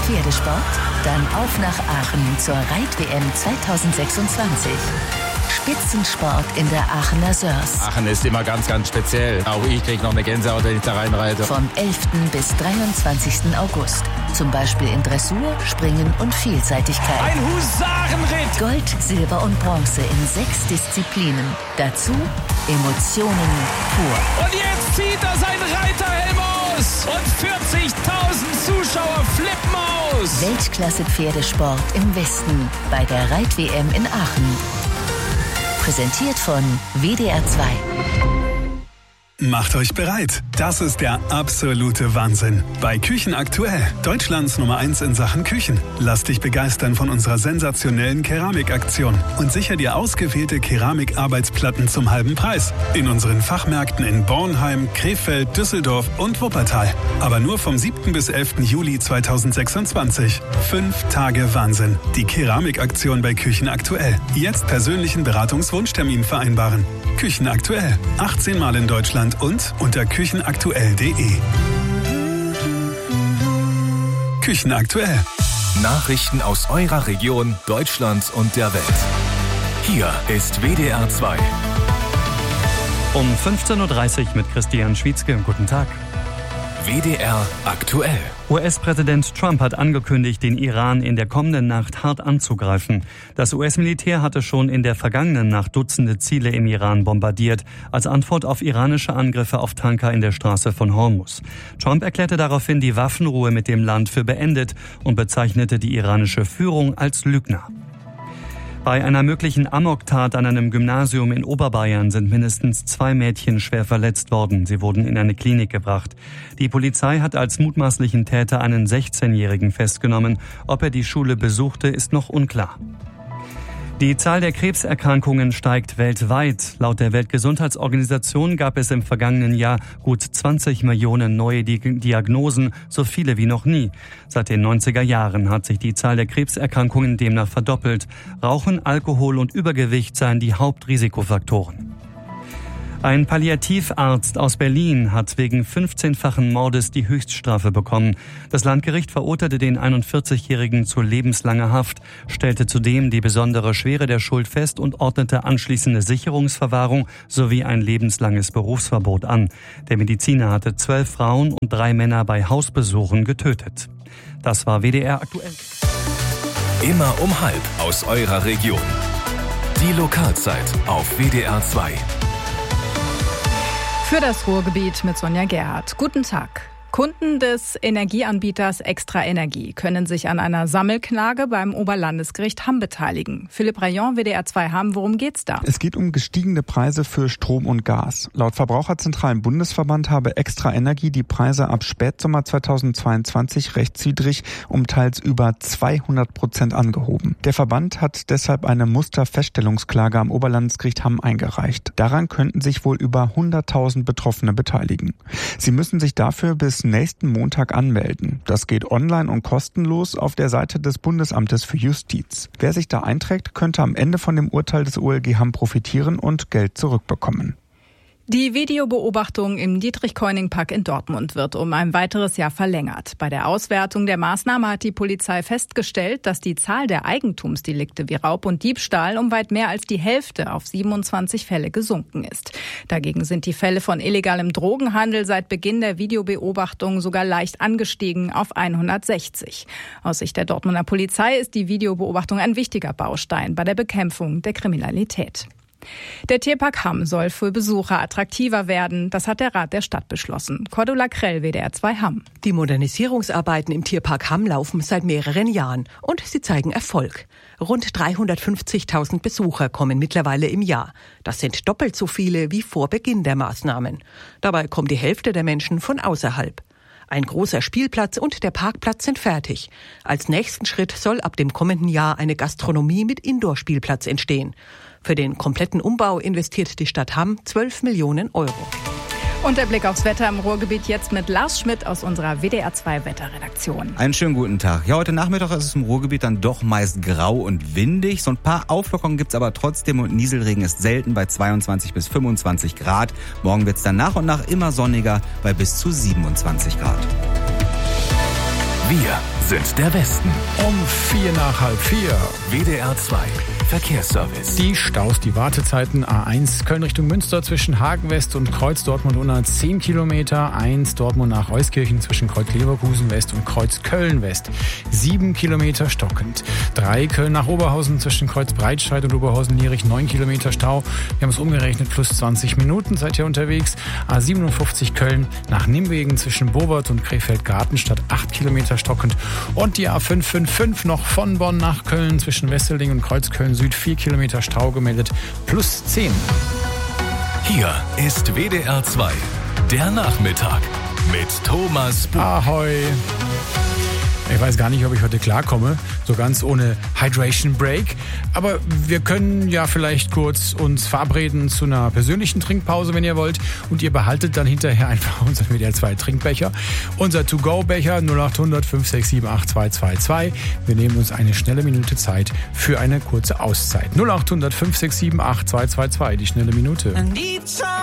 Pferdesport? Dann auf nach Aachen zur Reit-WM 2026. Spitzensport in der Aachener Sörs. Aachen ist immer ganz, ganz speziell. Auch ich kriege noch eine Gänsehaut, wenn ich da reinreite. Vom 11. bis 23. August. Zum Beispiel in Dressur, Springen und Vielseitigkeit. Ein Husarenritt! Gold, Silber und Bronze in 6 Disziplinen. Dazu Emotionen pur. Und jetzt zieht er sein Reiterhelm aus! Und 40.000 Zuschauer flippen aus! Weltklasse-Pferdesport im Westen bei der Reit-WM in Aachen. Präsentiert von WDR 2. Macht euch bereit. Das ist der absolute Wahnsinn. Bei Küchen aktuell, Deutschlands Nummer 1 in Sachen Küchen. Lass dich begeistern von unserer sensationellen Keramikaktion und sicher dir ausgewählte Keramikarbeitsplatten zum halben Preis. In unseren Fachmärkten in Bornheim, Krefeld, Düsseldorf und Wuppertal. Aber nur vom 7. bis 11. Juli 2026. 5 Tage Wahnsinn. Die Keramikaktion bei Küchen aktuell. Jetzt persönlichen Beratungswunschtermin vereinbaren. Küchen aktuell. 18 Mal in Deutschland und unter küchenaktuell.de. Küchen aktuell. Nachrichten aus eurer Region, Deutschland und der Welt. Hier ist WDR 2. Um 15.30 Uhr mit Christian Schwietzke. Guten Tag. WDR aktuell. US-Präsident Trump hat angekündigt, den Iran in der kommenden Nacht hart anzugreifen. Das US-Militär hatte schon in der vergangenen Nacht Dutzende Ziele im Iran bombardiert, als Antwort auf iranische Angriffe auf Tanker in der Straße von Hormuz. Trump erklärte daraufhin die Waffenruhe mit dem Land für beendet und bezeichnete die iranische Führung als Lügner. Bei einer möglichen Amoktat an einem Gymnasium in Oberbayern sind mindestens 2 Mädchen schwer verletzt worden. Sie wurden in eine Klinik gebracht. Die Polizei hat als mutmaßlichen Täter einen 16-Jährigen festgenommen. Ob er die Schule besuchte, ist noch unklar. Die Zahl der Krebserkrankungen steigt weltweit. Laut der Weltgesundheitsorganisation gab es im vergangenen Jahr gut 20 Millionen neue Diagnosen, so viele wie noch nie. Seit den 90er Jahren hat sich die Zahl der Krebserkrankungen demnach verdoppelt. Rauchen, Alkohol und Übergewicht seien die Hauptrisikofaktoren. Ein Palliativarzt aus Berlin hat wegen 15-fachen Mordes die Höchststrafe bekommen. Das Landgericht verurteilte den 41-Jährigen zu lebenslanger Haft, stellte zudem die besondere Schwere der Schuld fest und ordnete anschließende Sicherungsverwahrung sowie ein lebenslanges Berufsverbot an. Der Mediziner hatte 12 Frauen und 3 Männer bei Hausbesuchen getötet. Das war WDR aktuell. Immer um 12:30 aus eurer Region. Die Lokalzeit auf WDR 2. Für das Ruhrgebiet mit Sonja Gerhardt. Guten Tag. Kunden des Energieanbieters Extra Energie können sich an einer Sammelklage beim Oberlandesgericht Hamm beteiligen. Philipp Rayon, WDR 2 Hamm, worum geht's da? Es geht um gestiegene Preise für Strom und Gas. Laut Verbraucherzentralen Bundesverband habe Extra Energie die Preise ab Spätsommer 2022 rechtswidrig um teils über 200% angehoben. Der Verband hat deshalb eine Musterfeststellungsklage am Oberlandesgericht Hamm eingereicht. Daran könnten sich wohl über 100.000 Betroffene beteiligen. Sie müssen sich dafür bis nächsten Montag anmelden. Das geht online und kostenlos auf der Seite des Bundesamtes für Justiz. Wer sich da einträgt, könnte am Ende von dem Urteil des OLG Hamm profitieren und Geld zurückbekommen. Die Videobeobachtung im Dietrich-Keuning-Park in Dortmund wird um ein weiteres Jahr verlängert. Bei der Auswertung der Maßnahme hat die Polizei festgestellt, dass die Zahl der Eigentumsdelikte wie Raub und Diebstahl um weit mehr als die Hälfte auf 27 Fälle gesunken ist. Dagegen sind die Fälle von illegalem Drogenhandel seit Beginn der Videobeobachtung sogar leicht angestiegen auf 160. Aus Sicht der Dortmunder Polizei ist die Videobeobachtung ein wichtiger Baustein bei der Bekämpfung der Kriminalität. Der Tierpark Hamm soll für Besucher attraktiver werden. Das hat der Rat der Stadt beschlossen. Cordula Krell, WDR 2 Hamm. Die Modernisierungsarbeiten im Tierpark Hamm laufen seit mehreren Jahren und sie zeigen Erfolg. Rund 350.000 Besucher kommen mittlerweile im Jahr. Das sind doppelt so viele wie vor Beginn der Maßnahmen. Dabei kommt die Hälfte der Menschen von außerhalb. Ein großer Spielplatz und der Parkplatz sind fertig. Als nächsten Schritt soll ab dem kommenden Jahr eine Gastronomie mit Indoor-Spielplatz entstehen. Für den kompletten Umbau investiert die Stadt Hamm 12 Millionen Euro. Und der Blick aufs Wetter im Ruhrgebiet jetzt mit Lars Schmidt aus unserer WDR 2 Wetterredaktion. Einen schönen guten Tag. Ja, heute Nachmittag ist es im Ruhrgebiet dann doch meist grau und windig. So ein paar Auflockerungen gibt's aber trotzdem und Nieselregen ist selten bei 22 bis 25 Grad. Morgen wird's dann nach und nach immer sonniger bei bis zu 27 Grad. Wir sind der Westen. Um 4:45. WDR 2 Verkehrsservice. Die Staus, die Wartezeiten. A1 Köln Richtung Münster zwischen Hagen West und Kreuz Dortmund Unna 10 Kilometer. 1 Dortmund nach Euskirchen zwischen Kreuz Leverkusen West und Kreuz Köln West 7 Kilometer stockend. 3 Köln nach Oberhausen zwischen Kreuz Breitscheid und Oberhausen-Lierich 9 Kilometer Stau. Wir haben es umgerechnet, plus 20 Minuten seid ihr unterwegs. A57 Köln nach Nimwegen zwischen Bobert und Krefeld-Gartenstadt 8 Kilometer stockend. Und die A555 noch von Bonn nach Köln zwischen Wesseling und Kreuzköln Süd 4 Kilometer Stau gemeldet, plus 10. Hier ist WDR 2, der Nachmittag mit Thomas Buch. Ahoi. Ich weiß gar nicht, ob ich heute klarkomme, so ganz ohne Hydration Break. Aber wir können ja vielleicht kurz uns verabreden zu einer persönlichen Trinkpause, wenn ihr wollt. Und ihr behaltet dann hinterher einfach unseren WDR 2 Trinkbecher. Unser To-Go-Becher 0800 567 8222. Wir nehmen uns eine schnelle Minute Zeit für eine kurze Auszeit. 0800 567 8222, die schnelle Minute.